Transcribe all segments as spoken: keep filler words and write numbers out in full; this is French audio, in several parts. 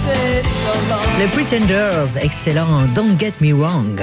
Les Pretenders, excellent. Don't get me wrong.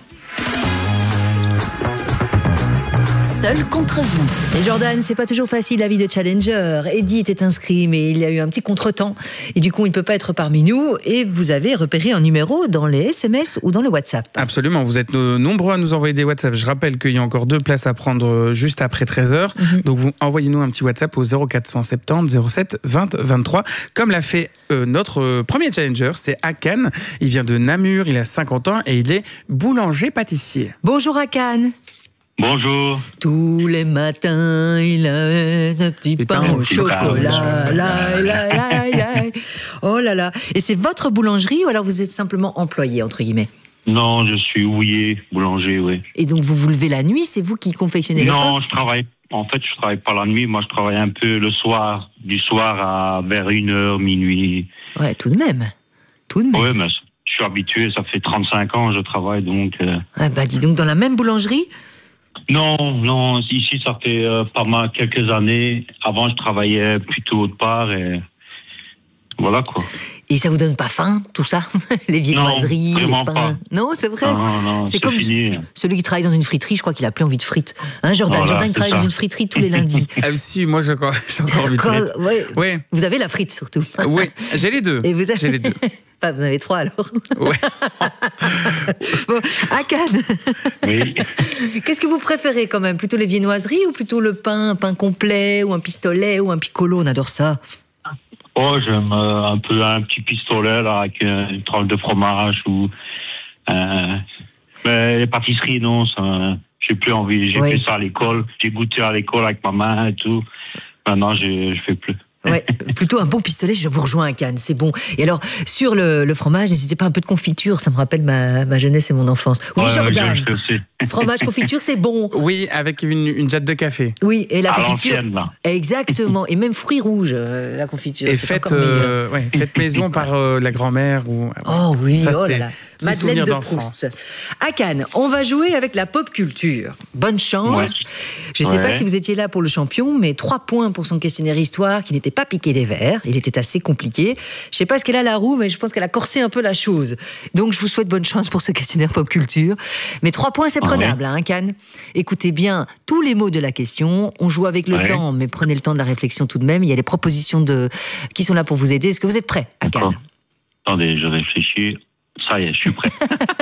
Seul contre vous. Et Jordan, c'est pas toujours facile la vie de challenger. Edith est inscrit, mais il y a eu un petit contretemps. Et du coup, il ne peut pas être parmi nous. Et vous avez repéré un numéro dans les S M S ou dans le WhatsApp. Absolument, vous êtes nombreux à nous envoyer des WhatsApp. Je rappelle qu'il y a encore deux places à prendre juste après treize heures. Mm-hmm. Donc vous envoyez-nous un petit WhatsApp au zéro quatre cent soixante-dix zéro sept vingt vingt-trois. Comme l'a fait euh, notre premier challenger, c'est Hakan. Il vient de Namur, il a cinquante ans et il est boulanger-pâtissier. Bonjour Hakan. Bonjour. Tous les matins, il a un petit pain, pain au chocolat. La, la, la, la. Oh là là. Et c'est votre boulangerie ou alors vous êtes simplement employé, entre guillemets? Non, je suis ouvrier, boulanger, oui. Et donc vous vous levez la nuit, c'est vous qui confectionnez le pain? Non, je travaille. En fait, je travaille pas la nuit. Moi, je travaille un peu le soir, du soir à vers une heure, minuit. Ouais, tout de même. Tout de même. Oui, mais je suis habitué. Ça fait trente-cinq ans que je travaille, donc. Euh... Ah bah dis donc, dans la même boulangerie? Non, non, ici ça fait euh, pas mal quelques années. Avant je travaillais plutôt autre part et voilà quoi. Et ça vous donne pas faim tout ça? Les viennoiseries, non, les pains. Pas. Non, c'est vrai. Non, non, c'est, c'est comme fini. Celui qui travaille dans une friterie, je crois qu'il a plus envie de frites. Hein, Jordan, voilà, Jordan travaille ça. Dans une friterie tous les lundis. Ah si, moi j'ai encore, j'ai encore envie de frites. Ouais. Ouais. Vous avez la frite surtout. Oui, j'ai les deux. Et vous avez... J'ai les deux. Enfin, vous en avez trois alors. Ouais. Bon, Hakan. Oui. Qu'est-ce que vous préférez quand même? Plutôt les viennoiseries ou plutôt le pain, un pain complet ou un pistolet ou un piccolo? On adore ça. Oh, j'aime euh, un peu un petit pistolet là avec euh, une tranche de fromage ou. Euh, mais les pâtisseries, non, ça, j'ai plus envie. J'ai oui. fait ça à l'école. J'ai goûté à l'école avec ma main et tout. Maintenant, je, je fais plus. Ouais, plutôt un bon pistolet, je vous rejoins à Cannes, c'est bon. Et alors, sur le, le fromage, n'hésitez pas un peu de confiture, ça me rappelle ma, ma jeunesse et mon enfance. Oui, ouais, Jordan, fromage, confiture, c'est bon. Oui, avec une, une jatte de café. Oui, et la à confiture. Là. Exactement, et même fruits rouges, euh, la confiture. Et faite euh, ouais, fait maison par euh, la grand-mère. Ou... Oh oui, ça, oh là là. Madeleine de Proust. À Cannes, on va jouer avec la pop culture. Bonne chance. Ouais. Je ne sais ouais. pas si vous étiez là pour le champion, mais trois points pour son questionnaire histoire qui n'était pas piqué des verres. Il était assez compliqué. Je ne sais pas ce qu'elle a la roue, mais je pense qu'elle a corsé un peu la chose. Donc je vous souhaite bonne chance pour ce questionnaire pop culture. Mais trois points, c'est prenable, ouais. hein, Cannes. Écoutez bien tous les mots de la question. On joue avec le ouais. temps, mais prenez le temps de la réflexion tout de même. Il y a les propositions de... qui sont là pour vous aider. Est-ce que vous êtes prêts, à Cannes? Attendez, je réfléchis. Ça y est, je suis prêt.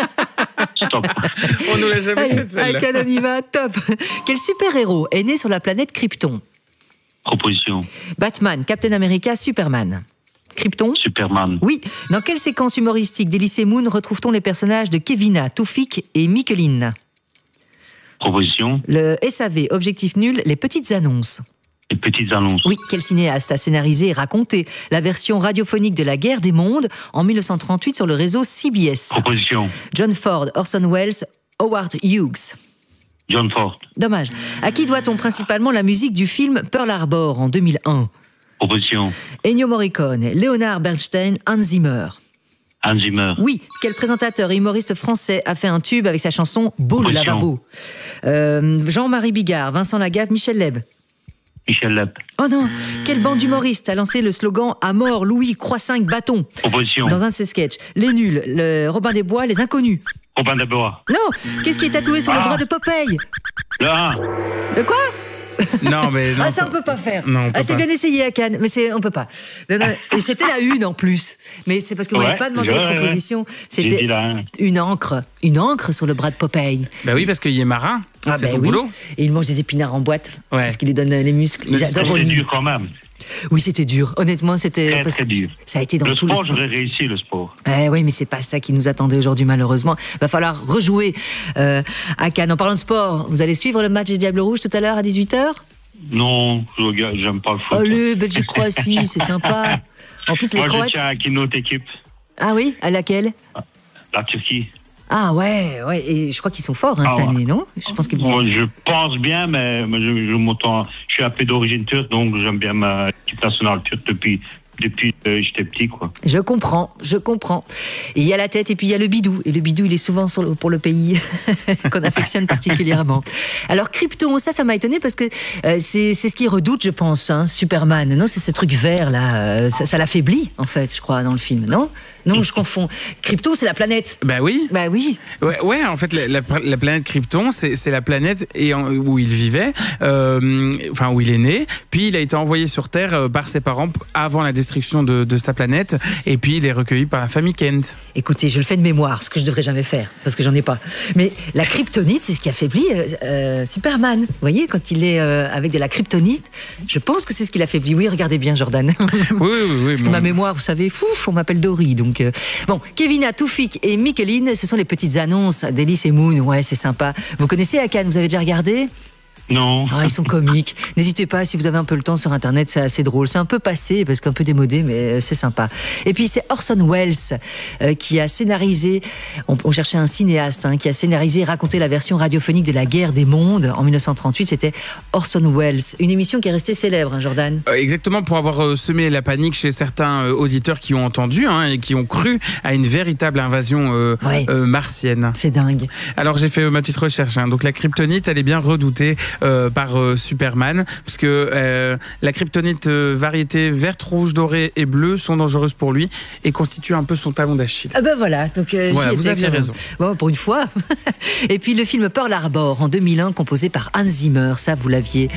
Stop. On nous l'a jamais fait, celle-là. Hakan, on y va, top. Quel super-héros est né sur la planète Krypton? Proposition. Batman, Captain America, Superman. Krypton? Superman. Oui. Dans quelle séquence humoristique d'Elysée Moon retrouve-t-on les personnages de Kevina, Toufik et Mikeline? Proposition. Le S A V, objectif nul, les petites annonces. Les petites annonces. Oui, quel cinéaste a scénarisé et raconté la version radiophonique de La Guerre des Mondes en mille neuf cent trente-huit sur le réseau C B S? Proposition. John Ford, Orson Welles, Howard Hughes. John Ford. Dommage. À qui doit-on principalement la musique du film Pearl Harbor en deux mille un? Proposition. Ennio Morricone, Leonard Bernstein, Hans Zimmer. Hans Zimmer. Oui. Quel présentateur et humoriste français a fait un tube avec sa chanson Beau le lavabo? euh, Jean-Marie Bigard, Vincent Lagaffe, Michel Leb. Michel Leb. Oh non. Quelle bande d'humoristes a lancé le slogan « À mort, Louis, croix cinq bâtons » Proposition. Dans un de ses sketchs. Les nuls, le Robin des Bois, les inconnus. Robin des Bois. Non. Qu'est-ce qui est tatoué sur ah. le bras de Popeye? Le un. De quoi? Non, mais non, ah, ça, on peut pas faire. Non, on peut ah, c'est pas. bien essayé à Cannes, mais c'est, on peut pas. Non, non, et c'était la une en plus. Mais c'est parce que vous ouais, n'avez pas demandé ouais, les propositions. Ouais. C'était une encre. Une encre sur le bras de Popeye. Bah oui, parce qu'il est marin. Ah, c'est bah son oui. boulot. Et il mange des épinards en boîte. Ouais. C'est ce qui lui donne les muscles. Mais c'était dur quand même. Oui, c'était dur. Honnêtement, c'était très, parce très dur. Ça a été dans le tout sport, le sport. J'aurais réussi le sport. Eh oui, mais c'est pas ça qui nous attendait aujourd'hui, malheureusement. Il va falloir rejouer euh, à Cannes. En parlant de sport, vous allez suivre le match des Diables Rouges tout à l'heure à dix-huit heures? Non, je j'aime pas le foot. Allez, Belgique-Croatie, c'est sympa. En plus, les Moi, Croates. je tiens à qui notre équipe. Ah oui, à laquelle? La Turquie. Ah ouais, ouais, et je crois qu'ils sont forts hein, ah, cette ouais. année, non? Je pense qu'ils vont. Moi, je pense bien, mais je, je, je, je suis un peu d'origine turque, donc j'aime bien ma équipe nationale turque depuis depuis que j'étais petit, quoi. Je comprends, je comprends. Et il y a la tête et puis il y a le bidou. Et le bidou, il est souvent sur le, pour le pays qu'on affectionne particulièrement. Alors, Krypton, ça, ça m'a étonné parce que euh, c'est, c'est ce qu'il redoute, je pense, hein, Superman. Non, c'est ce truc vert, là. Euh, ça, ça l'affaiblit, en fait, je crois, dans le film, non ? Non, je confonds. Krypton, c'est la planète. Bah oui. Bah oui. Ouais, ouais en fait, la, la, la planète Krypton, c'est, c'est la planète et en, où il vivait, euh, enfin où il est né. Puis il a été envoyé sur Terre euh, par ses parents avant la destruction de, de sa planète. Et puis il est recueilli par la famille Kent. Écoutez, je le fais de mémoire, ce que je devrais jamais faire, parce que j'en ai pas. Mais la kryptonite, c'est ce qui affaiblit euh, euh, Superman. Vous voyez, quand il est euh, avec de la kryptonite, je pense que c'est ce qui l'affaiblit. Oui, regardez bien, Jordan. Oui, oui, oui. Parce que ma mémoire, vous savez, fou, on m'appelle Dory, donc. Euh... Bon, Kevina, Toufik et Micheline, ce sont les petites annonces d'Elise et Moon. Ouais, c'est sympa. Vous connaissez Akan, vous avez déjà regardé ? Non. Ah, ils sont comiques. N'hésitez pas, si vous avez un peu le temps sur Internet, c'est assez drôle. C'est un peu passé, parce qu'un peu démodé, mais c'est sympa. Et puis, c'est Orson Welles euh, qui a scénarisé, on, on cherchait un cinéaste, hein, qui a scénarisé et raconté la version radiophonique de La Guerre des Mondes en dix-neuf cent trente-huit. C'était Orson Welles. Une émission qui est restée célèbre, hein, Jordan. Euh, exactement, pour avoir euh, semé la panique chez certains euh, auditeurs qui ont entendu hein, et qui ont cru à une véritable invasion euh, ouais. euh, martienne. C'est dingue. Alors, j'ai fait ma petite recherche. Hein. Donc, la kryptonite, elle est bien redoutée Euh, par euh, Superman, parce que euh, la kryptonite euh, variété verte, rouge, dorée et bleue sont dangereuses pour lui et constituent un peu son talon d'Achille. Ah ben voilà, donc euh, voilà, j'y vous étais, aviez raison. Bon, pour une fois. Et puis le film Pearl Harbor en deux mille un, composé par Hans Zimmer, ça vous l'aviez.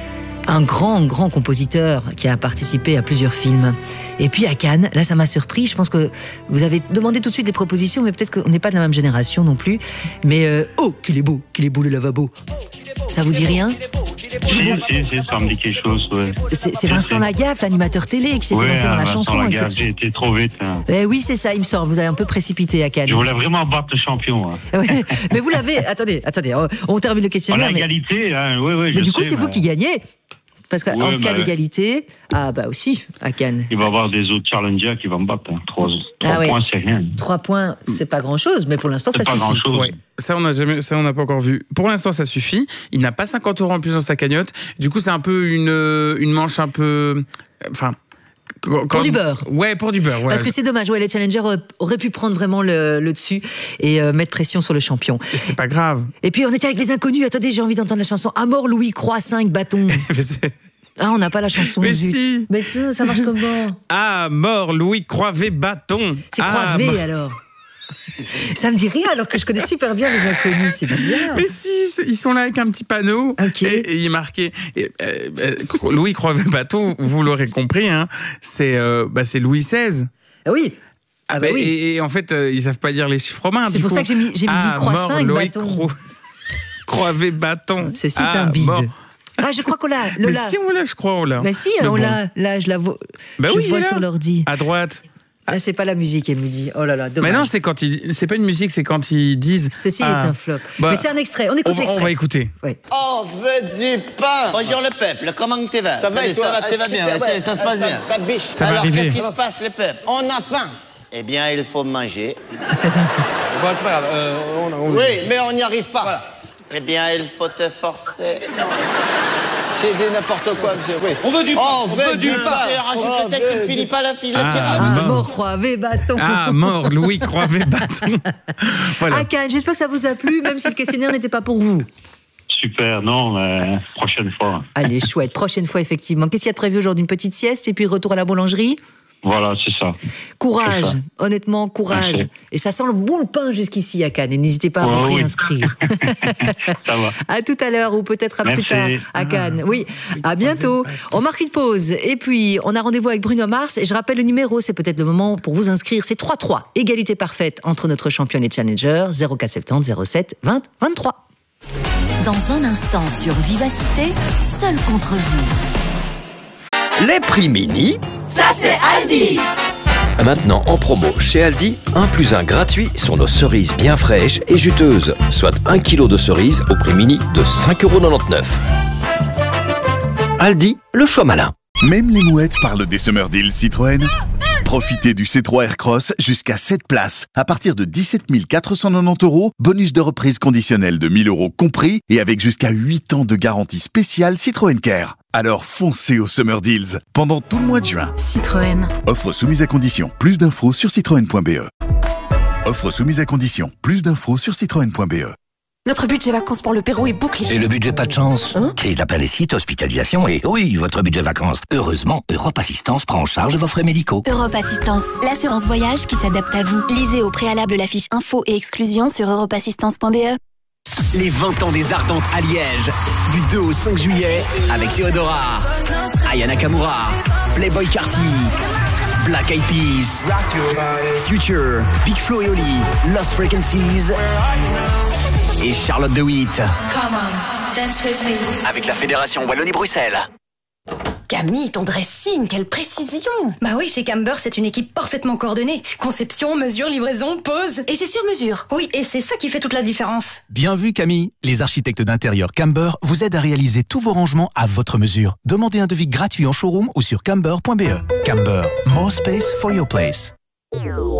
Un grand, grand compositeur qui a participé à plusieurs films. Et puis à Cannes, là ça m'a surpris, je pense que vous avez demandé tout de suite des propositions, mais peut-être qu'on n'est pas de la même génération non plus. Mais euh, oh, qu'il est beau, qu'il est beau le lavabo. Ça vous dit rien ? Si, si, si, ça me dit quelque chose, ouais. C'est, c'est Vincent Lagaffe, l'animateur télé, qui s'était ouais, lancé dans la Vincent chanson. Lagaffe, avec cette... j'ai été trop vite. Hein. Eh oui, c'est ça, il me semble. Vous avez un peu précipité à Cannes. Je voulais vraiment battre le champion. Hein. Ouais, mais vous l'avez. Attendez, attendez, on termine le questionnaire. On a mais... égalité, hein. Oui, oui. Mais du coup, sais, c'est mais... vous qui gagnez. Parce qu'en ouais, cas bah, d'égalité, ah bah aussi, à Cannes. Il va y avoir des autres challengers qui vont me battre. Hein. Trois, trois ah ouais. points, c'est rien. Trois points, c'est pas grand-chose, mais pour l'instant, c'est ça pas suffit. Grand-chose. Ouais. Ça, on n'a jamais, ça, on n'a pas encore vu. Pour l'instant, ça suffit. Il n'a pas cinquante euros en plus dans sa cagnotte. Du coup, c'est un peu une, une manche un peu, enfin. Quand... Pour du beurre. Ouais, pour du beurre. Voilà. Parce que c'est dommage. Ouais, les challengers auraient pu prendre vraiment le, le dessus et euh, mettre pression sur le champion. Et c'est pas grave. Et puis, on était avec les inconnus. Attendez, j'ai envie d'entendre la chanson. À mort, Louis, croix, cinq bâtons. Ah, on n'a pas la chanson. Mais zut. si. Mais ça, ça marche comment ? Ah, mort, Louis, croix-V, bâton. C'est ah, croix-V, mort. alors. Ça me dit rien, alors que je connais super bien les inconnus, c'est bizarre. Mais si, ils sont là avec un petit panneau okay. et, et il est marqué et, euh, euh, Louis Croivet Bâton, vous l'aurez compris, hein, c'est, euh, bah, c'est Louis seize. Ah oui. Ah ah bah bah, oui. Et, et en fait, euh, ils savent pas dire les chiffres romains. C'est pour coup. ça que j'ai mis, j'ai mis ah, dit croix mort, cinq Loïc bâton. Cro... Croivet Bâton. Ceci ah, est un bide. Mort. Ah, je crois qu'on l'a. Le Mais là. si, on l'a, je crois, on l'a. Bah si, Le on bon. l'a. Là, je la vois. Bah je oui, vois là. sur l'ordi. À droite. Ah, c'est pas la musique, elle me dit. Oh là là, dommage. Mais non, c'est quand ils, c'est pas une musique, c'est quand ils disent. Ceci ah, est un flop. bah, Mais c'est un extrait. On écoute on, l'extrait. on va écouter. Ouais. On veut du pain. Bonjour le peuple, comment tu vas? Ça va, Salut, toi ça va, tu vas bien, super, ça, ouais, ça se passe ça, bien. Ça biche. Ça va Alors, arriver. qu'est-ce qui se passe le peuple? On a faim. Eh bien, il faut manger. Bon, c'est pas grave. Euh, on, on... Oui, mais on n'y arrive pas. Voilà. Eh bien, il faut te forcer. J'ai dit n'importe quoi, monsieur. Oui. On veut du pain. Oh, on veut du pain. Rajoute Oh, le texte, veut ne finis pas la file. Ah, Ah, mort. mort, croivé, bâton. Ah, mort, Louis Croivet Bâton. Voilà. Ah, Cannes, j'espère que ça vous a plu, même si le questionnaire n'était pas pour vous. Super, non, mais prochaine fois. Allez, chouette. Prochaine fois, effectivement. Qu'est-ce qu'il y a de prévu aujourd'hui? Une petite sieste et puis retour à la boulangerie? Voilà, c'est ça. Courage, C'est ça. honnêtement, courage. Merci. Et ça sent le bon pain jusqu'ici à Cannes. Et n'hésitez pas à Oh, vous oui. réinscrire. Ça va. À tout à l'heure ou peut-être à plus Merci. tard à Cannes. Oui, à bientôt. On marque une pause et puis on a rendez-vous avec Bruno Mars. Et je rappelle le numéro, c'est peut-être le moment pour vous inscrire. C'est trois trois. Égalité parfaite entre notre championne et challenger. zéro quatre soixante-dix zéro sept vingt vingt-trois. Dans un instant sur Vivacité, seul contre vous. Les prix mini, Ça c'est Aldi. maintenant en promo chez Aldi, un plus un gratuit sur nos cerises bien fraîches et juteuses, soit un kilo de cerises au prix mini de cinq euros quatre-vingt-dix-neuf. Aldi, le choix malin. Même les mouettes parlent des Summer Deals Citroën. Profitez du C trois Aircross jusqu'à sept places. À partir de dix-sept mille quatre cent quatre-vingt-dix euros, bonus de reprise conditionnel de mille euros compris et avec jusqu'à huit ans de garantie spéciale Citroën Care. Alors foncez au Summer Deals pendant tout le mois de juin. Citroën. Offre soumise à condition. Plus d'infos sur citroën point b e. Offre soumise à condition. Plus d'infos sur citroën point b e. Notre budget vacances pour le Pérou est bouclé. Et le budget pas de chance hein? Crise d'appendicite, hospitalisation et oui, votre budget vacances. Heureusement, Europe Assistance prend en charge vos frais médicaux. Europe Assistance, l'assurance voyage qui s'adapte à vous. Lisez au préalable la fiche info et exclusion sur europe assistance point b e. Les vingt ans des Ardentes à Liège, du deux au cinq juillet, avec Theodora, Aya Nakamura, Playboy Carti, Black Eyed Peas, Future, Big Flo et Oli, Lost Frequencies et Charlotte de Witt. Come on, dance with me. Avec la Fédération Wallonie-Bruxelles. Camille, ton dressing, quelle précision! Bah oui, chez Camber, c'est une équipe parfaitement coordonnée. Conception, mesure, livraison, pose. Et c'est sur mesure. Oui, et c'est ça qui fait toute la différence. Bien vu, Camille. Les architectes d'intérieur Camber vous aident à réaliser tous vos rangements à votre mesure. Demandez un devis gratuit en showroom ou sur camber point b e. Camber, more space for your place.